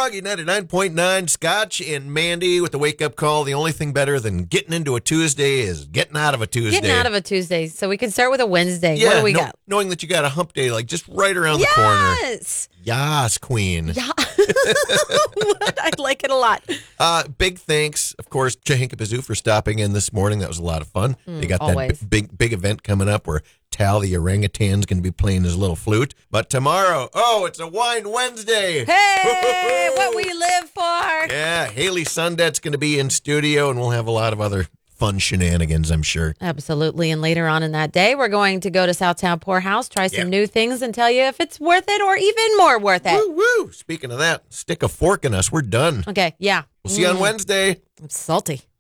Froggy 99.9, Scotch and Mandy with the wake-up call. The only thing better than getting into a Tuesday is getting out of a Tuesday. Getting out of a Tuesday. So we can start with a Wednesday. What do we got? Knowing that you got a hump day like just right around the corner. Yes. Yas, queen. Yeah. I like it a lot. Big thanks, of course, to Hinkapazoo for stopping in this morning. That was a lot of fun. They got always. that big event coming up where Tal the orangutan's going to be playing his little flute. But tomorrow, it's a Wine Wednesday. Hey, what we live for. Yeah, Haley Sundet's going to be in studio, and we'll have a lot of other fun shenanigans, I'm sure. Absolutely. And later on in that day, we're going to go to Southtown Poorhouse, try some new things, and tell you if it's worth it or even more worth it. Woo, woo. Speaking of that, stick a fork in us. We're done. Okay, yeah. We'll see you on Wednesday. It's salty.